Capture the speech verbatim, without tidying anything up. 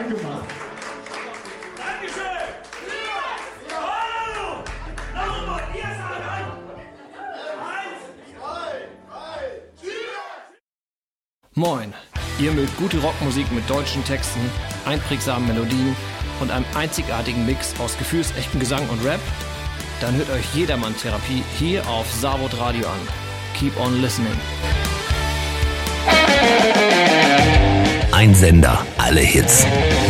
gut gemacht. Dankeschön. Hallo. Nochmal, ihr sagt an. Eins, zwei, drei, vier. Moin, ihr mögt gute Rockmusik mit deutschen Texten, einprägsamen Melodien und einem einzigartigen Mix aus gefühlsechtem Gesang und Rap? Dann hört euch Jedermann-Therapie hier auf Savod Radio an. Keep on listening. Ein Sender, alle Hits.